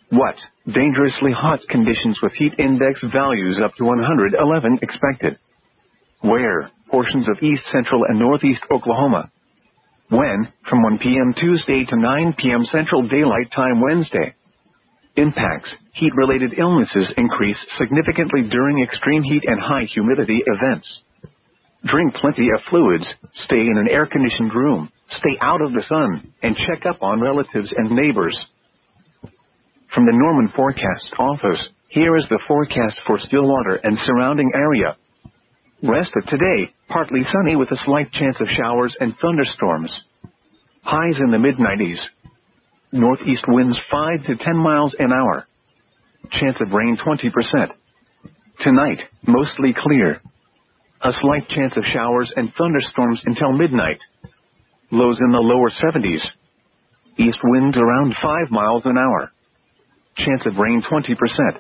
What? Dangerously hot conditions with heat index values up to 111 expected. Where? Portions of east central and northeast Oklahoma. When? From 1 p.m. Tuesday to 9 p.m. Central Daylight Time Wednesday. Impacts. Heat-related illnesses increase significantly during extreme heat and high humidity events. Drink plenty of fluids, stay in an air-conditioned room, stay out of the sun, and check up on relatives and neighbors. From the Norman Forecast Office, here is the forecast for Stillwater and surrounding area. Rest of today, partly sunny with a slight chance of showers and thunderstorms. Highs in the mid-90s. Northeast winds 5 to 10 miles an hour. Chance of rain 20%. Tonight, mostly clear. A slight chance of showers and thunderstorms until midnight. Lows in the lower 70s. East winds around 5 miles an hour. Chance of rain 20%.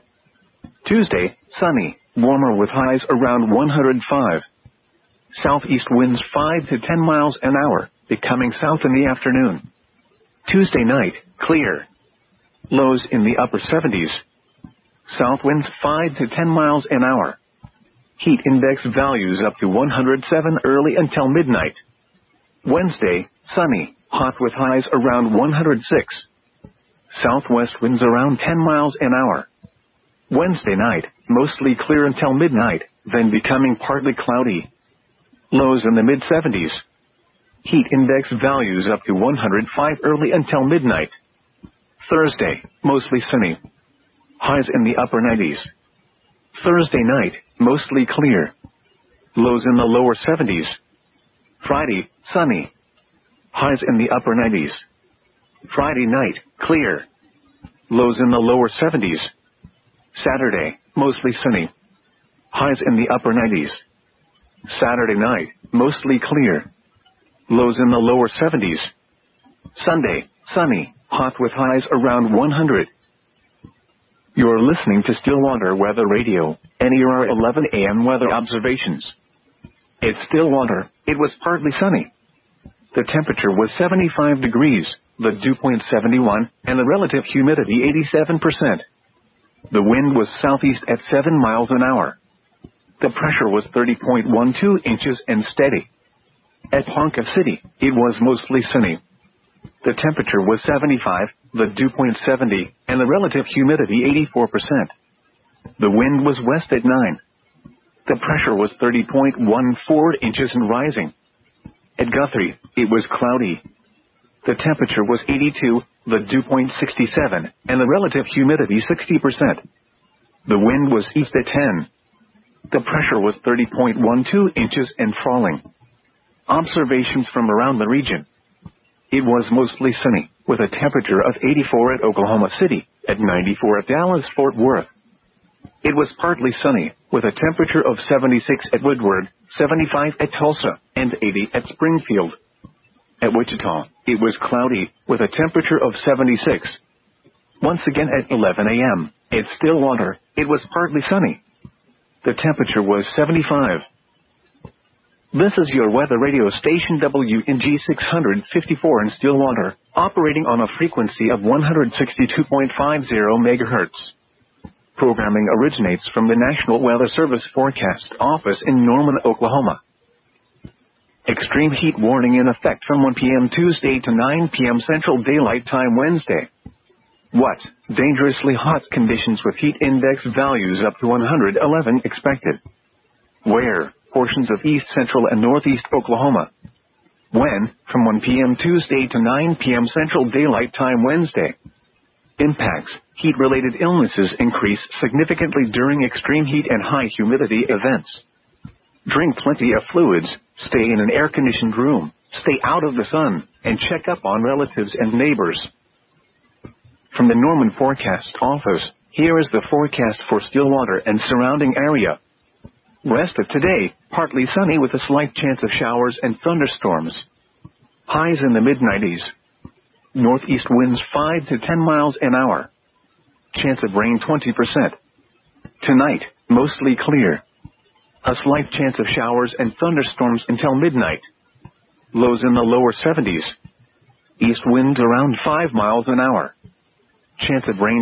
Tuesday, sunny, warmer with highs around 105. Southeast winds 5 to 10 miles an hour, becoming south in the afternoon. Tuesday night, clear. Lows in the upper 70s. South winds 5 to 10 miles an hour. Heat index values up to 107 early until midnight. Wednesday, sunny, hot with highs around 106. Southwest winds around 10 miles an hour. Wednesday night, mostly clear until midnight, then becoming partly cloudy. Lows in the mid-70s. Heat index values up to 105 early until midnight. Thursday, mostly sunny. Highs in the upper 90s. Thursday night, mostly clear. Lows in the lower 70s. Friday, sunny. Highs in the upper 90s. Friday night, clear. Lows in the lower 70s. Saturday, mostly sunny. Highs in the upper 90s. Saturday night, mostly clear. Lows in the lower 70s. Sunday, sunny, hot with highs around 100. You're listening to Stillwater Weather Radio, NER 11 AM weather observations. It's Stillwater. It was partly sunny. The temperature was 75 degrees, the dew point 71, and the relative humidity 87%. The wind was southeast at 7 miles an hour. The pressure was 30.12 inches and steady. At Ponca City, it was mostly sunny. The temperature was 75, the dew point 70, and the relative humidity 84%. The wind was west at 9. The pressure was 30.14 inches and rising. At Guthrie, it was cloudy. The temperature was 82, the dew point 67, and the relative humidity 60%. The wind was east at 10. The pressure was 30.12 inches and falling. Observations from around the region. It was mostly sunny, with a temperature of 84 at Oklahoma City, at 94 at Dallas-Fort Worth. It was partly sunny, with a temperature of 76 at Woodward, 75 at Tulsa, and 80 at Springfield. At Wichita, it was cloudy, with a temperature of 76. Once again at 11 a.m., at Stillwater, it was partly sunny. The temperature was 75. This is your weather radio station WNG 654 in Stillwater, operating on a frequency of 162.50 MHz. Programming originates from the National Weather Service Forecast Office in Norman, Oklahoma. Extreme heat warning in effect from 1 p.m. Tuesday to 9 p.m. Central Daylight Time Wednesday. What? Dangerously hot conditions with heat index values up to 111 expected. Where? Portions of east central and northeast Oklahoma. When? From 1 p.m. Tuesday to 9 p.m. Central Daylight Time Wednesday. Impacts. Heat-related illnesses increase significantly during extreme heat and high humidity events. Drink plenty of fluids, stay in an air-conditioned room, stay out of the sun, and check up on relatives and neighbors. From the Norman Forecast Office, here is the forecast for Stillwater and surrounding area. Rest of today, partly sunny with a slight chance of showers and thunderstorms. Highs in the mid-90s. Northeast winds 5 to 10 miles an hour. Chance of rain 20%. Tonight, mostly clear. A slight chance of showers and thunderstorms until midnight. Lows in the lower 70s. East winds around 5 miles an hour. Chance of rain